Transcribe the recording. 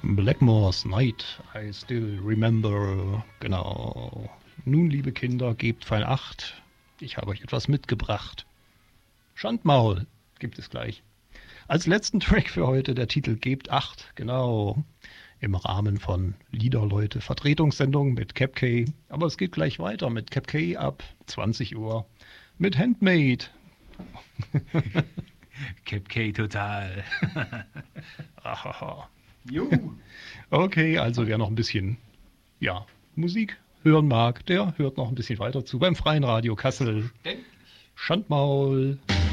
Blackmore's Night, I still remember. Genau. Nun, liebe Kinder, gebt fein Acht. Ich habe euch etwas mitgebracht. Schandmaul gibt es gleich. Als letzten Track für heute der Titel Gebt Acht. Genau. Im Rahmen von Liederleute Vertretungssendung mit Cap K. Aber es geht gleich weiter mit Cap K ab 20 Uhr. Mit Handmade. Cap K total. Okay, also wer noch ein bisschen Musik hören mag, der hört noch ein bisschen weiter zu beim Freien Radio Kassel. Schandmaul.